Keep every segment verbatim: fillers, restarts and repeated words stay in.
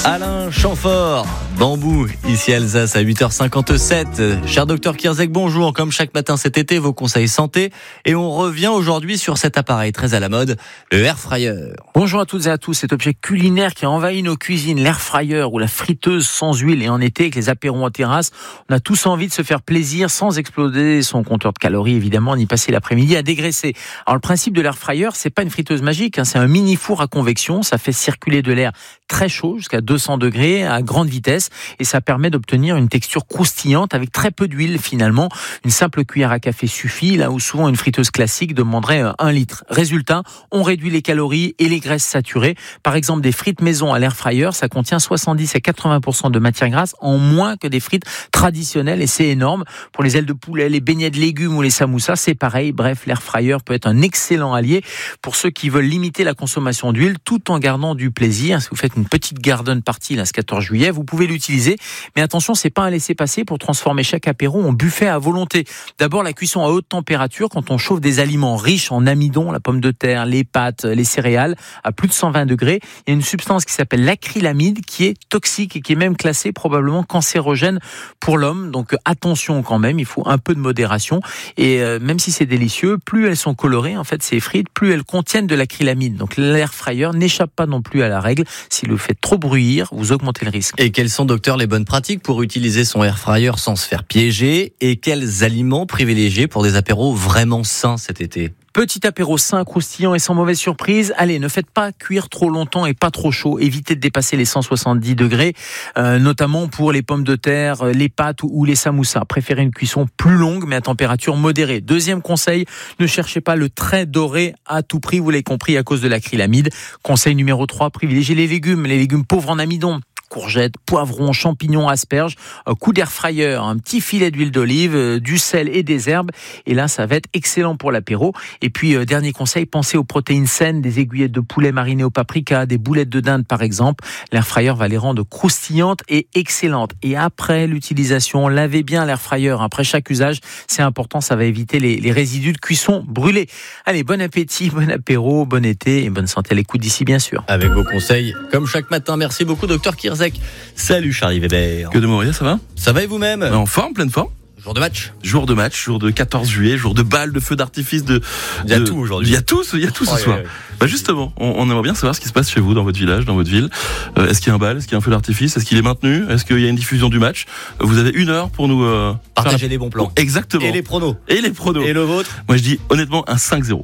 Alain Chamfort, Bambou, ici Alsace à huit heures cinquante-sept. Cher docteur Kierzek, bonjour. Comme chaque matin cet été, vos conseils santé. Et on revient aujourd'hui sur cet appareil très à la mode, le air fryer. Bonjour à toutes et à tous. Cet objet culinaire qui a envahi nos cuisines, l'air fryer ou la friteuse sans huile. Et en été, avec les apéros en terrasse, on a tous envie de se faire plaisir sans exploser son compteur de calories, évidemment, ni passer l'après-midi à dégraisser. Alors le principe de l'air fryer, c'est pas une friteuse magique, hein, c'est un mini four à convection. Ça fait circuler de l'air très chaud, jusqu'à deux cents degrés, à grande vitesse, et ça permet d'obtenir une texture croustillante avec très peu d'huile finalement. Une simple cuillère à café suffit, là où souvent une friteuse classique demanderait un litre. Résultat, on réduit les calories et les graisses saturées. Par exemple, des frites maison à l'air fryer, ça contient soixante-dix à quatre-vingts pour cent de matière grasse en moins que des frites traditionnelles, et c'est énorme. Pour les ailes de poulet, les beignets de légumes ou les samoussas, c'est pareil. Bref, l'air fryer peut être un excellent allié pour ceux qui veulent limiter la consommation d'huile tout en gardant du plaisir. Si vous faites une petite garden party là, ce quatorze juillet, vous pouvez l'utiliser. Mais attention, c'est pas un laisser-passer pour transformer chaque apéro en buffet à volonté. D'abord, la cuisson à haute température, quand on chauffe des aliments riches en amidon, la pomme de terre, les pâtes, les céréales, à plus de cent vingt degrés, il y a une substance qui s'appelle l'acrylamide qui est toxique et qui est même classée probablement cancérogène pour l'homme. Donc attention quand même, il faut un peu de modération. Et euh, même si c'est délicieux, plus elles sont colorées, en fait, ces frites, plus elles contiennent de l'acrylamide. Donc l'air fryer n'échappe pas non plus à la règle. Si vous faites trop bruire, vous augmentez le risque. Et quelles sont, docteur, les bonnes pratiques pour utiliser son air fryer sans se faire piéger? Et quels aliments privilégier pour des apéros vraiment sains cet été? Petit apéro sain, croustillant et sans mauvaise surprise. Allez, ne faites pas cuire trop longtemps et pas trop chaud. Évitez de dépasser les cent soixante-dix degrés, euh, notamment pour les pommes de terre, les pâtes ou les samoussas. Préférez une cuisson plus longue mais à température modérée. Deuxième conseil, ne cherchez pas le très doré à tout prix, vous l'avez compris, à cause de l'acrylamide. Conseil numéro trois, privilégiez les légumes, les légumes pauvres en amidon. Courgettes, poivrons, champignons, asperges, un coup d'air fryer, un petit filet d'huile d'olive, du sel et des herbes. Et là, ça va être excellent pour l'apéro. Et puis, euh, dernier conseil, pensez aux protéines saines, des aiguillettes de poulet marinées au paprika, des boulettes de dinde par exemple. L'air fryer va les rendre croustillantes et excellentes. Et après l'utilisation, lavez bien l'air fryer. Après chaque usage, c'est important, ça va éviter les, les résidus de cuisson brûlés. Allez, bon appétit, bon apéro, bon été et bonne santé à l'écoute d'ici bien sûr. Avec vos conseils, comme chaque matin. Merci beaucoup, docteur Kierzek. Salut Charlie Weber. Que de Moria, ça va? Ça va et vous-même? En forme, pleine forme. Jour de match. Jour de match, jour de quatorze juillet, jour de balles, de feux d'artifice, de. Il y a de, tout aujourd'hui. Il y a tout, il y a tout ce oh, soir. Ouais, ouais. Bah justement, on, on aimerait bien savoir ce qui se passe chez vous, dans votre village, dans votre ville. Euh, est-ce qu'il y a un bal? Est-ce qu'il y a un feu d'artifice? Est-ce qu'il est maintenu? Est-ce qu'il y a une diffusion du match? Vous avez une heure pour nous euh, partager la... les bons plans. Exactement. Et les pronos. Et les pronos. Et le vôtre? Moi je dis honnêtement un cinq zéro.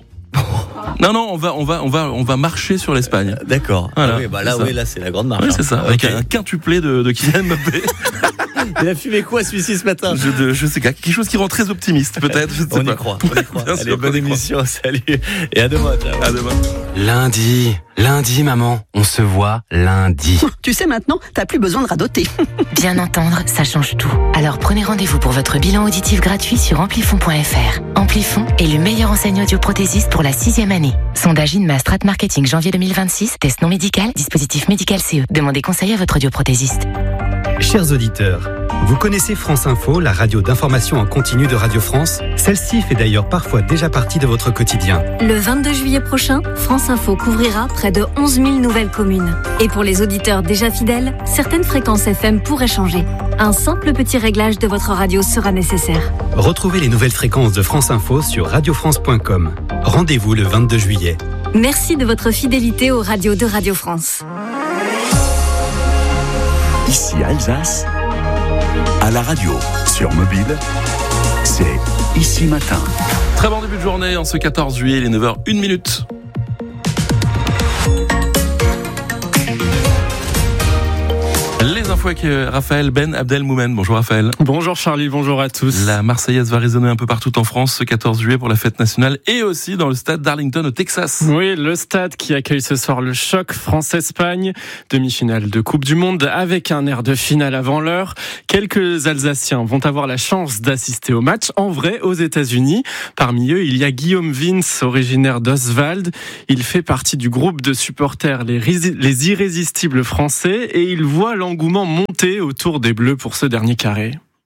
Non non, on va on va on va on va marcher sur l'Espagne. D'accord. Voilà, ah oui, bah là oui, là c'est la grande marche. Oui, c'est ça. Hein. Avec okay. un quintuplé de, de Kylian Mbappé. Il a fumé quoi celui-ci ce matin? Je, de, je sais pas, quelque chose qui rend très optimiste peut-être. Je sais on pas. y croit. On y croit. Bien Allez, sûr, bonne émission. Salut et à demain. Ciao. À demain. Lundi, lundi maman, on se voit lundi. Tu sais maintenant, t'as plus besoin de radoter. Bien entendre, ça change tout. Alors prenez rendez-vous pour votre bilan auditif gratuit sur amplifon point f r. Amplifon est le meilleur enseignant audioprothésiste pour la sixième année. Sondage INMA Strat Marketing janvier deux mille vingt-six, test non médical, dispositif médical C E. Demandez conseil à votre audioprothésiste. Chers auditeurs, vous connaissez France Info, la radio d'information en continu de Radio France? Celle-ci fait d'ailleurs parfois déjà partie de votre quotidien. Le vingt-deux juillet prochain, France Info couvrira près de onze mille nouvelles communes. Et pour les auditeurs déjà fidèles, certaines fréquences F M pourraient changer. Un simple petit réglage de votre radio sera nécessaire. Retrouvez les nouvelles fréquences de France Info sur radio france point com. Rendez-vous le vingt-deux juillet. Merci de votre fidélité aux radios de Radio France. Ici Alsace, à la radio, sur mobile, c'est Ici Matin. Très bon début de journée en ce quatorze juillet, il est neuf heures une minute. Les infos avec Raphaël Ben Abdelmoumen. Bonjour Raphaël. Bonjour Charlie, bonjour à tous. La Marseillaise va résonner un peu partout en France ce quatorze juillet pour la fête nationale et aussi dans le stade d'Arlington au Texas. Oui, le stade qui accueille ce soir le choc France-Espagne, demi-finale de Coupe du Monde avec un air de finale avant l'heure. Quelques Alsaciens vont avoir la chance d'assister au match en vrai aux États-Unis. Parmi eux, il y a Guillaume Vince, originaire d'Oswald. Il fait partie du groupe de supporters les, Rési- les Irrésistibles français et il voit l'engouement monter autour des Bleus pour ce dernier carré.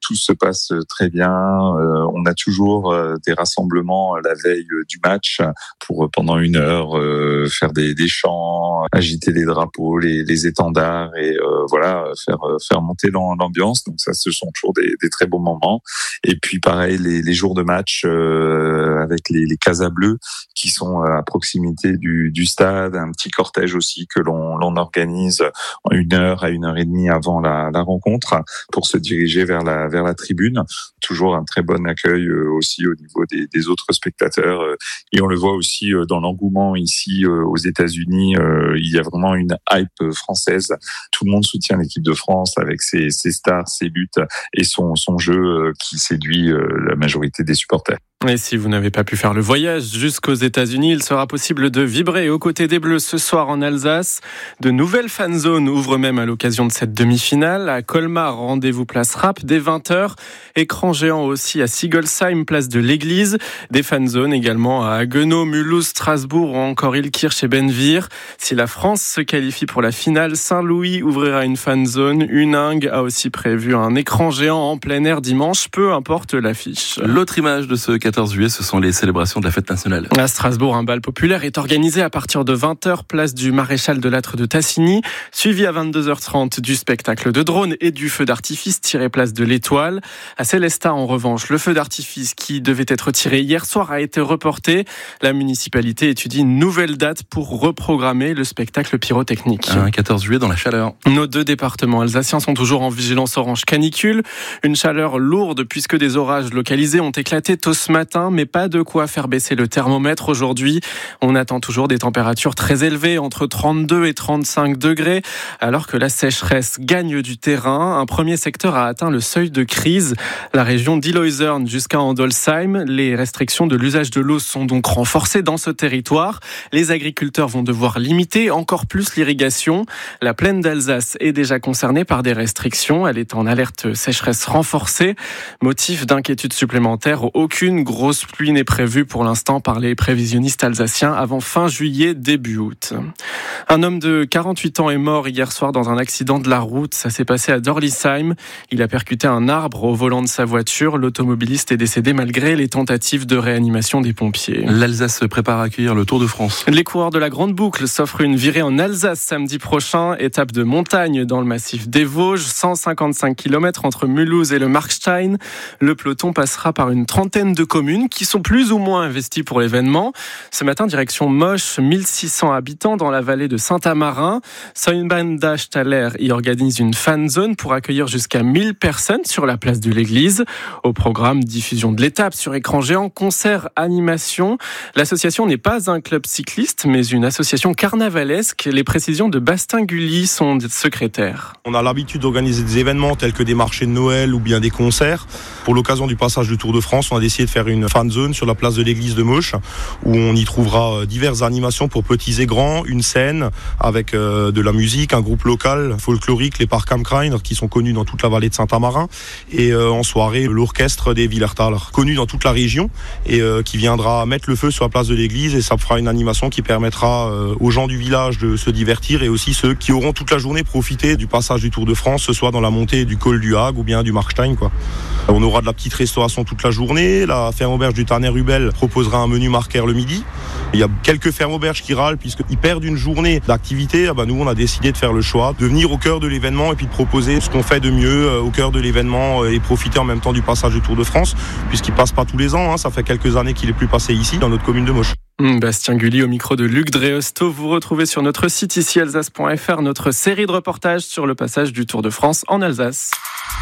tout se passe très bien. Euh, on a toujours euh, des rassemblements la veille du match pour pendant une heure euh, faire des, des chants, agiter les drapeaux, les, les étendards et euh, voilà faire faire monter l'ambiance. Donc ça, ce sont toujours des, des très bons moments. Et puis pareil, les, les jours de match euh, avec les, les casas bleues qui sont à proximité du, du stade, un petit cortège aussi que l'on, l'on organise en une heure à une heure et demie avant la, la rencontre pour se diriger vers la vers la tribune. Toujours un très bon accueil aussi au niveau des, des autres spectateurs. Et on le voit aussi dans l'engouement ici aux États-Unis. Il y a vraiment une hype française. Tout le monde soutient l'équipe de France avec ses, ses stars, ses buts et son, son jeu qui séduit la majorité des supporters. Et si vous n'avez pas pu faire le voyage jusqu'aux États-Unis, il sera possible de vibrer aux côtés des Bleus ce soir en Alsace. De nouvelles fan zones ouvrent même à l'occasion de cette demi-finale. À Colmar, rendez-vous place Rapp dès vingt heures. Écran géant aussi à Sigolsheim, place de l'Église. Des fan zones également à Haguenau, Mulhouse, Strasbourg ou encore Ilkirch et Benvir. Si la France se qualifie pour la finale, Saint-Louis ouvrira une fan zone. Huningue a aussi prévu un écran géant en plein air dimanche, peu importe l'affiche. L'autre image de ce quatorze juillet, ce sont les célébrations de la fête nationale. À Strasbourg, un bal populaire est organisé à partir de vingt heures, place du Maréchal de Lattre de Tassigny, suivi à vingt-deux heures trente du spectacle de drone et du feu d'artifice tiré place de l'Étoile. À Célestat, en revanche, le feu d'artifice qui devait être tiré hier soir a été reporté. La municipalité étudie une nouvelle date pour reprogrammer le spectacle pyrotechnique. Un quatorze juillet dans la chaleur. Nos deux départements alsaciens sont toujours en vigilance orange canicule. Une chaleur lourde puisque des orages localisés ont éclaté tôt ce matin, mais pas de quoi faire baisser le thermomètre aujourd'hui. On attend toujours des températures très élevées, entre trente-deux et trente-cinq degrés, alors que la sécheresse gagne du terrain. Un premier secteur a atteint le seuil de crise, la région d'Illoisern jusqu'à Andolsheim. Les restrictions de l'usage de l'eau sont donc renforcées dans ce territoire. Les agriculteurs vont devoir limiter encore plus l'irrigation. La plaine d'Alsace est déjà concernée par des restrictions. Elle est en alerte sécheresse renforcée. Motif d'inquiétude supplémentaire, aucune grosse pluie n'est prévue pour l'instant par les prévisionnistes alsaciens avant fin juillet, début août. Un homme de quarante-huit ans est mort hier soir dans un accident de la route. Ça s'est passé à Dorlisheim. Il a percuté un arbre au volant de sa voiture. L'automobiliste est décédé malgré les tentatives de réanimation des pompiers. L'Alsace se prépare à accueillir le Tour de France. Les coureurs de la Grande Boucle s'offrent une virée en Alsace samedi prochain. Étape de montagne dans le massif des Vosges. cent cinquante-cinq kilomètres entre Mulhouse et le Markstein. Le peloton passera par une trentaine de communes qui sont plus ou moins investies pour l'événement. Ce matin, direction Moche, mille six cents habitants dans la vallée de Saint-Amarin. Soinbanda Staller y organise une fan zone pour accueillir jusqu'à mille personnes sur la place de l'église. Au programme, diffusion de l'étape sur écran géant, concert, animation. L'association n'est pas un club cycliste, mais une association carnavalesque. Les précisions de Bastien Gully, son secrétaire. On a l'habitude d'organiser des événements tels que des marchés de Noël ou bien des concerts. Pour l'occasion du passage du Tour de France, on a décidé de faire une fan zone sur la place de l'église de Moche, où on y trouvera diverses animations pour petits et grands, une scène avec euh, de la musique, un groupe local folklorique, les Parkamkrein, qui sont connus dans toute la vallée de Saint-Amarin, et euh, en soirée, l'orchestre des Villertal, connu dans toute la région, et euh, qui viendra mettre le feu sur la place de l'église, et ça fera une animation qui permettra euh, aux gens du village de se divertir, et aussi ceux qui auront toute la journée profité du passage du Tour de France, ce soit dans la montée du col du Hague ou bien du Markstein, quoi. On aura de la petite restauration toute la journée. La ferme auberge du Tarnet-Rubel proposera un menu marqueur le midi. Il y a quelques fermes auberges qui râlent puisqu'ils perdent une journée d'activité. Ah bah nous, on a décidé de faire le choix, de venir au cœur de l'événement et puis de proposer ce qu'on fait de mieux au cœur de l'événement et profiter en même temps du passage du Tour de France, puisqu'il passe pas tous les ans. Hein. Ça fait quelques années qu'il est plus passé ici, dans notre commune de Moche. Bastien Gully au micro de Luc Dreosto. Vous retrouvez sur notre site ici alsace point f r notre série de reportages sur le passage du Tour de France en Alsace.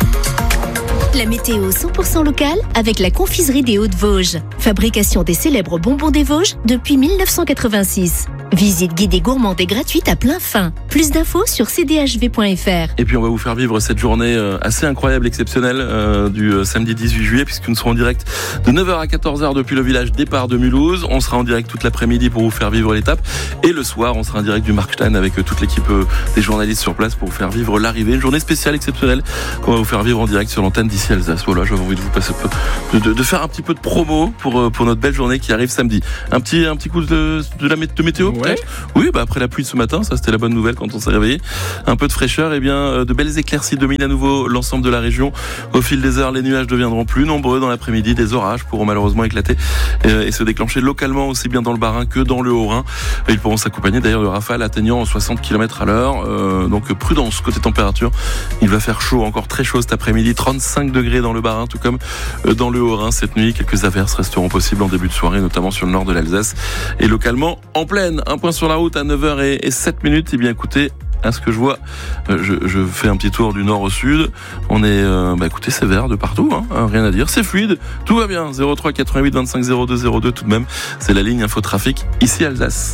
La météo cent pour cent locale avec la confiserie des Hauts-de-Vosges. Fabrication des célèbres bonbons des Vosges depuis mille neuf cent quatre-vingt-six. Visite guidée gourmande et gratuite à plein fin. Plus d'infos sur c d h v point f r. Et puis on va vous faire vivre cette journée assez incroyable, exceptionnelle euh, du samedi dix-huit juillet, puisque nous serons en direct de neuf heures à quatorze heures depuis le village départ de Mulhouse. On sera en direct toute l'après-midi pour vous faire vivre l'étape. Et le soir, on sera en direct du Markstein avec toute l'équipe des journalistes sur place pour vous faire vivre l'arrivée. Une journée spéciale, exceptionnelle, qu'on va vous faire vivre en direct sur l'antenne d'ici d'ici Alsace. Voilà, j'avais envie de vous passer de, de, de faire un petit peu de promo pour pour notre belle journée qui arrive samedi. Un petit un petit coup de de la de météo ouais. peut-être. Oui, bah après la pluie de ce matin, ça c'était la bonne nouvelle quand on s'est réveillé. Un peu de fraîcheur et bien de belles éclaircies dominent à nouveau l'ensemble de la région. Au fil des heures, les nuages deviendront plus nombreux dans l'après-midi. Des orages pourront malheureusement éclater et, et se déclencher localement aussi bien dans le Bas-Rhin que dans le Haut-Rhin. Ils pourront s'accompagner d'ailleurs de rafales atteignant soixante kilomètres à l'heure. Euh, donc prudence côté température. Il va faire chaud, encore très chaud cet après-midi. trente-cinq degrés dans le Bas-Rhin, tout comme dans le Haut-Rhin cette nuit. Quelques averses resteront possibles en début de soirée, notamment sur le nord de l'Alsace et localement en plaine. Un point sur la route à neuf heures sept minutes. Eh bien écoutez, à ce que je vois, je, je fais un petit tour du nord au sud. On est, euh, bah écoutez, c'est vert de partout, hein, rien à dire. C'est fluide, tout va bien. zéro trois quatre-vingt-huit vingt-cinq zéro deux zéro deux tout de même. C'est la ligne Infotrafic ici Alsace.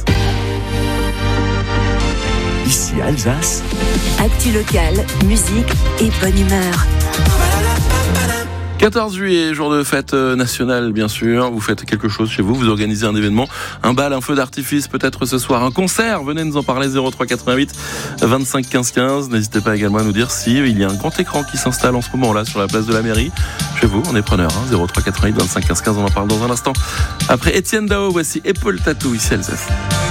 Ici Alsace. Actu locale, musique et bonne humeur. quatorze juillet, jour de fête nationale bien sûr, vous faites quelque chose chez vous, vous organisez un événement, un bal, un feu d'artifice peut-être ce soir, un concert, venez nous en parler zéro trois quatre-vingt-huit vingt-cinq quinze quinze, n'hésitez pas également à nous dire si il y a un grand écran qui s'installe en ce moment là sur la place de la mairie, chez vous, on est preneur, hein, zéro trois quatre-vingt-huit vingt-cinq quinze quinze, on en parle dans un instant. Après Étienne Dao, voici Épaule Tatou ici Alsace.